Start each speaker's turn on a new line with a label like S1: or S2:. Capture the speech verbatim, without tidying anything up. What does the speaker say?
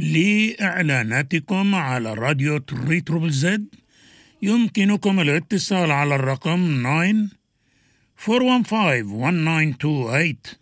S1: لإعلاناتكم على راديو ثلاثة تريبل زد يمكنكم الاتصال على الرقم تسعة أربعة خمسة واحد خمسة واحد تسعة واحد اتنين ثمانية.